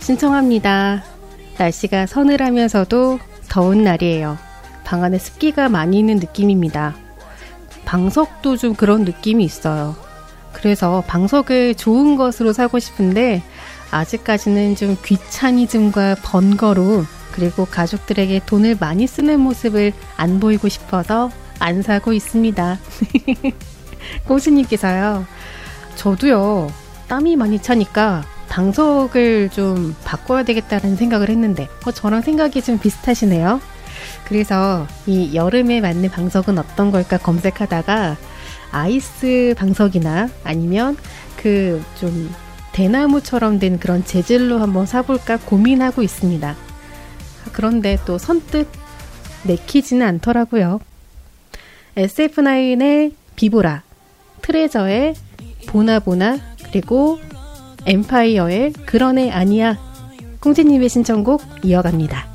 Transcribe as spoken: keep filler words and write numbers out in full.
신청합니다. 날씨가 서늘하면서도 더운 날이에요. 방 안에 습기가 많이 있는 느낌입니다. 방석도 좀 그런 느낌이 있어요. 그래서 방석을 좋은 것으로 사고 싶은데 아직까지는 좀 귀차니즘과 번거로움, 그리고 가족들에게 돈을 많이 쓰는 모습을 안 보이고 싶어서 안 사고 있습니다. 꼬시님께서요. 저도요. 땀이 많이 차니까 방석을 좀 바꿔야 되겠다는 생각을 했는데 어, 저랑 생각이 좀 비슷하시네요. 그래서 이 여름에 맞는 방석은 어떤 걸까 검색하다가 아이스 방석이나 아니면 그 좀 대나무처럼 된 그런 재질로 한번 사볼까 고민하고 있습니다. 그런데 또 선뜻 내키지는 않더라고요. 에스에프나인의 비보라, 트레저의 보나보나, 그리고 엠파이어의 그런 애 아니야. 콩지님의 신청곡 이어갑니다.